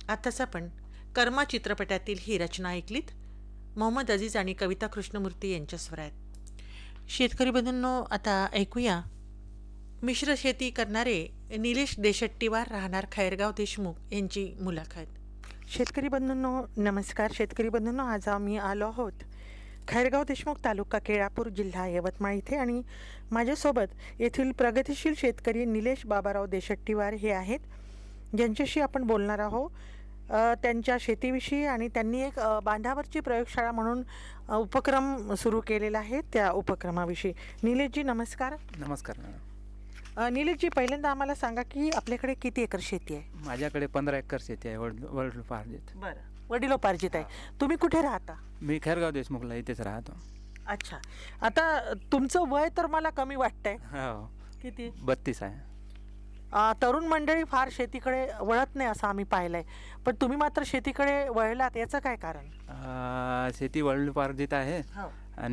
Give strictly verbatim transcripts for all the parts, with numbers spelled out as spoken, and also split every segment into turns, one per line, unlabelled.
आताच आपण कर्मा चित्रपटातील ही रचना ऐकलीत. मोहम्मद अजीज आणि कविता कृष्णमूर्ती यांच्या स्वरात. शेतकरी बंधूंनो, आता ऐकूया मिश्र शेती करणारे निलेश देशेट्टीवार, राहणार खैरगाव देशमुख यांची मुलाखत. शेतकरी बंधूंनो नमस्कार. शेतकरी बंधूंनो, आज आम्ही आलो आहोत खैरगाव देशमुख, तालुका केळापूर, जिल्हा यवतमाळ इथे. आणि माझ्यासोबत येथील प्रगतिशील शेतकरी निलेश बाबाराव देशेट्टीवार हे आहेत, ज्यांच्याशी आपण बोलणार आहोत अ, त्यांच्या शेतीविषयी. आणि त्यांनी एक अ, बांधावरची प्रयोगशाळा म्हणून अ, उपक्रम सुरू केलेला आहे, त्या उपक्रमाविषयी. निलेशजी नमस्कार.
नमस्कार मॅडम.
अ, निलेशजी, पहिल्यांदा आम्हाला सांगा की आपल्याकडे किती एकर शेती आहे?
माझ्याकडे पंधरा एकर शेती आहे, वड वडिलोपार्जित.
बरं, वडिलोपार्जित आहे. तुम्ही कुठे राहता?
मी खैरगाव देशमुखला इथेच राहतो.
अच्छा. आता तुमचं वय तर मला कमी वाटतंय.
हो,
किती?
बत्तीस आहे.
अ, तरुण मंडळी फार शेतीकडे वळत नाही असं आम्ही पाहिलं आहे, पण तुम्ही मात्र शेतीकडे वळलात, याचं काय कारण?
अं, शेती वडिलोपार्जित आहे
हो.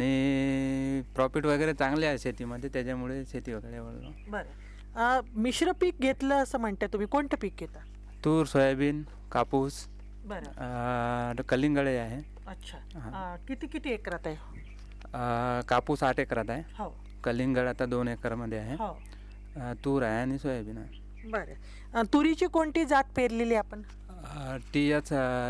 आणि प्रॉफिट वगैरे चांगले आहे शेतीमध्ये, त्याच्यामुळे शेती वगैरे वळलो.
बरं. अ, मिश्र पीक घेतलं असं म्हणताय तुम्ही, कोणतं पीक घेता?
तूर, सोयाबीन, कापूस,
बरं.
अं, कलिंगडे आहे.
अच्छा.
हां.
अ, किती किती एकरात आहे?
अं, कापूस आठ एकरात आहे.
हो.
कलिंगड आता दोन एकरमध्ये आहे.
हो.
अं, तूर आहे आणि सोयाबीन आहे.
बरं. अ, तुरीची कोणती जात पेरलेली आपण?
T H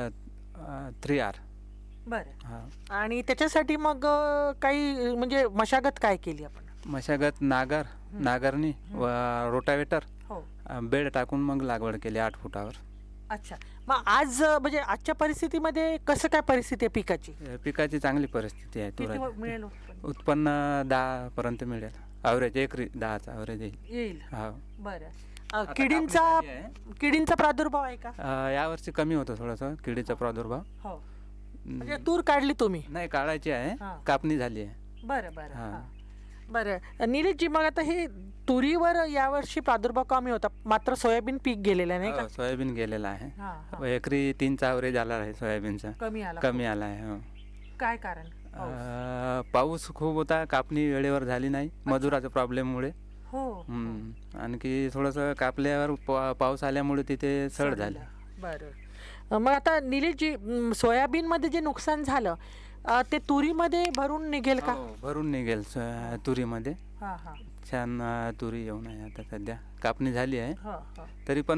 three R.
बरं.
हां.
आणि त्याच्यासाठी मग अ, काही म्हणजे मशागत काय केली आपण?
मशागत नागर नागरणी व रोटावेटर,
हो.
अ, बेड टाकून मग लागवड केली आठ फुटावर.
अच्छा. मग आज अ, म्हणजे आजच्या परिस्थितीमध्ये कसं काय परिस्थिती आहे पिकाची?
अ, पिकाची चांगली परिस्थिती आहे.
किती
तुराची
मिळेल उत्पन्न?
उत्पन्न दहा पर्यंत मिळेल. ॲव्हरेज एकरी दहाचा ॲव्हरेज येईल.
येईल.
हा.
बरं. अ,
आता
किडींचा
कापणी झाली आहे.
किडींचा प्रादुर्भाव आहे का?
अ, यावर्षी कमी होतं थोडंसं किडीचा प्रादुर्भाव.
हो.
हम्म.
म्हणजे तूर काढली तुम्ही?
नाही, काढायची आहे.
हां.
कापणी झाली आहे.
बरं बरं.
हां.
हां. बरं. निलेशजी, मग आता हे तुरीवर यावर्षी प्रादुर्भाव कमी होता, मात्र सोयाबीन पीक गेलेलं नाही का?
हो, सोयाबीन गेलेला आहे.
हां, हां.
व एकरी तीनचा ॲव्हरेज आला आहे सोयाबीनचा.
कमी आला.
कमी आला आहे. हो.
काय कारण? पाऊस.
अ, पाऊस खूप होता, कापणी वेळेवर झाली नाही मजुराच्या प्रॉब्लेममुळे.
हो.
हम्म. आणखी थोडंसं कापल्यावर पा पाऊस आल्यामुळे तिथे सड झाली.
बरं. अ, मग आता निलेशजी, म, सोयाबीनमध्ये जे नुकसान झालं अ, ते तुरीमध्ये भरून निघेल का?
हो, भरून निघेल स- तुरीमध्ये.
हां हां.
छान अ, तुरी येऊन आहे आता सध्या. कापणी झाली आहे.
हो हो.
तरी पण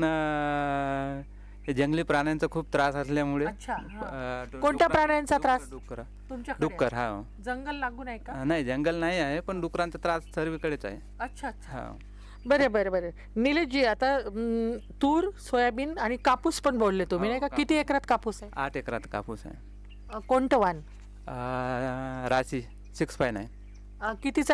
अ, हे जंगली प्राण्यांचा खूप त्रास असल्यामुळे.
अच्छा. हां.
अ, डु-
कोणत्या
डुकरा-
प्राण्यांचा
डुकर-
त्रास?
डुकर
तुमच्याकडे
डुक्कर हा.
जंगल लागून आहे का?
अ, नाही, जंगल नाही आहे, पण डुकरांचा त्रास सर्वीकडेच आहे.
अच्छा अच्छा.
हा.
बरं बरं बरं. निलेशजी, आता म, तूर, सोयाबीन आणि कापूस पण बोलले तुम्ही,
हो,
नाही का?
कापूस.
किती एकरात कापूस आहे?
आठ एकरात कापूस आहे.
अ, कोणतं वाण?
अ, राशी सिक्स फाय नाईन.
अ, कितीचा